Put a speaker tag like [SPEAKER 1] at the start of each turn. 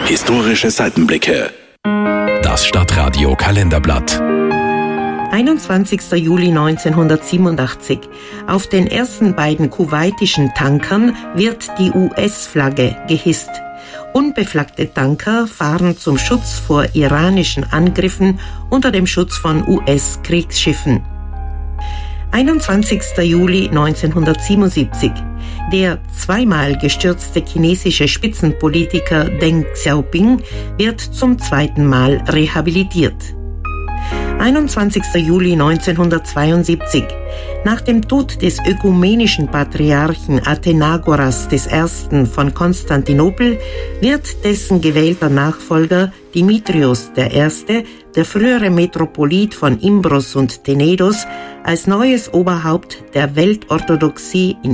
[SPEAKER 1] Historische Seitenblicke. Das Stadtradio Kalenderblatt.
[SPEAKER 2] 21. Juli 1987. Auf den ersten beiden kuwaitischen Tankern wird die US-Flagge gehisst. Unbeflaggte Tanker fahren zum Schutz vor iranischen Angriffen unter dem Schutz von US-Kriegsschiffen. 21. Juli 1977. Der zweimal gestürzte chinesische Spitzenpolitiker Deng Xiaoping wird zum zweiten Mal rehabilitiert. 21. Juli 1972. Nach dem Tod des ökumenischen Patriarchen Athenagoras I. von Konstantinopel wird dessen gewählter Nachfolger Dimitrios I., der frühere Metropolit von Imbros und Tenedos, als neues Oberhaupt der Weltorthodoxie in